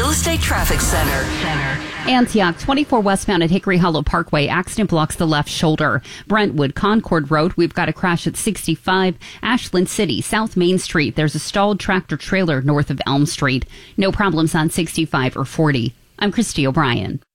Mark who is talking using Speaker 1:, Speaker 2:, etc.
Speaker 1: Real Estate Traffic Center.
Speaker 2: Antioch, 24 westbound at Hickory Hollow Parkway. Accident blocks the left shoulder. Brentwood, Concord Road. We've got a crash at 65. Ashland City, South Main Street. There's a stalled tractor trailer north of Elm Street. No problems on 65 or 40. I'm Christy O'Brien.